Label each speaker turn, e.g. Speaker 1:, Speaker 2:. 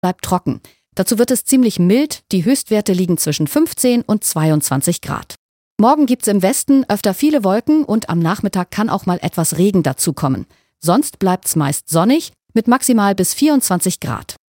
Speaker 1: bleibt trocken. Dazu wird es ziemlich mild, die Höchstwerte liegen zwischen 15 und 22 Grad. Morgen gibt's im Westen öfter viele Wolken und am Nachmittag kann auch mal etwas Regen dazukommen. Sonst bleibt's meist sonnig mit maximal bis 24 Grad.